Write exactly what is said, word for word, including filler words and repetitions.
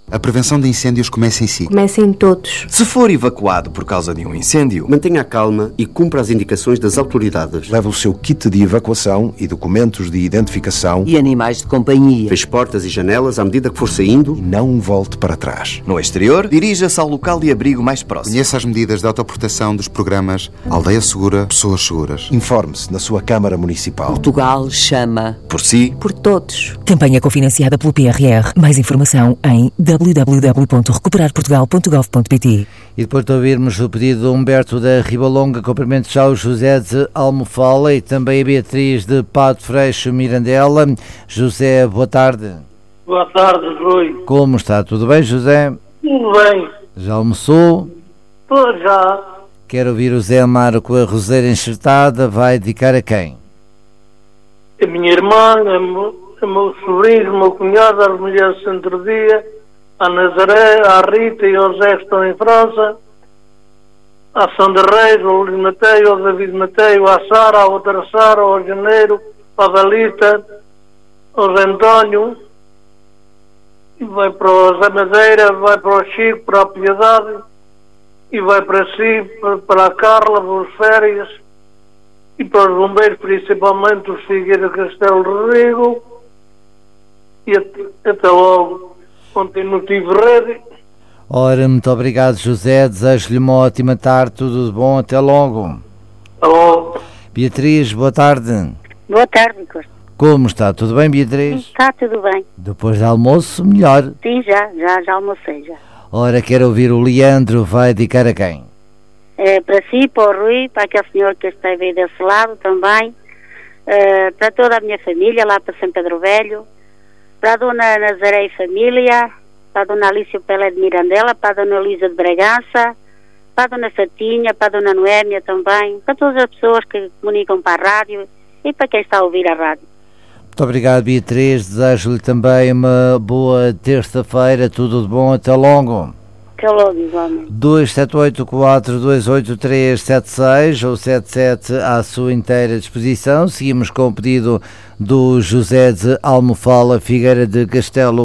A prevenção de incêndios começa em si. Começa em todos. Se for evacuado por causa de um incêndio, mantenha a calma e cumpra as indicações das autoridades. Leve o seu kit de evacuação e documentos de identificação. E animais de companhia. Feche portas e janelas à medida que for saindo. E não volte para trás. No exterior, dirija-se ao local de abrigo mais próximo. Conheça as medidas de autoproteção dos programas Aldeia Segura, Pessoas Seguras. Informe-se na sua Câmara Municipal. Portugal chama por si, por todos. Campanha cofinanciada pelo P R R. Mais informação em w w w ponto recuperar portugal ponto gov ponto p t. E depois de ouvirmos o pedido de Humberto da Ribalonga, cumprimento já o José de Almofala e também a Beatriz de Pato Freixo Mirandela. José, boa tarde. Boa tarde, Rui. Como está? Tudo bem, José? Tudo bem. Já almoçou? Tô já. Quero ouvir o Zé Amaro com a roseira enxertada. Vai dedicar a quem? A minha irmã, a meu, a meu sobrinho, o meu cunhado, as mulheres de Centro-Dia, a Nazaré, a Rita e ao Zé que estão em França, a Sandra Reis, ao Luís Mateio, ao David Mateio, à Sara, à outra Sara, ao Janeiro, à Dalita, ao Zé António, e vai para o Zé Madeira, vai para o Chico, para a Piedade, e vai para si, para, para a Carla, para as férias, e para os bombeiros, principalmente os Figueira Castelo Rodrigo, e até, até logo. Ontem não tive rede. Ora, muito obrigado, José. Desejo-lhe uma ótima tarde. Tudo de bom. Até logo. Até logo. Beatriz, boa tarde. Boa tarde, Costa. Como está? Tudo bem, Beatriz? Está tudo bem. Depois do almoço, melhor. Sim, já, já, já almocei, já. Ora, quero ouvir o Leandro. Vai dedicar a quem? É, para si, para o Rui, para aquele senhor que esteve aí desse lado também, é, para toda a minha família, lá para São Pedro Velho, para a dona Nazaré e família, para a dona Alicia Pelé de Mirandela, para a dona Luísa de Bragança, para a dona Fatinha, para a dona Noémia também, para todas as pessoas que comunicam para a rádio e para quem está a ouvir a rádio. Muito obrigado, Beatriz. Desejo-lhe também uma boa terça-feira. Tudo de bom. Até logo. Até logo, igualmente. dois sete oito quatro dois oito três sete seis ou sete sete à sua inteira disposição. Seguimos com o pedido do José de Almofala, Figueira de Castelo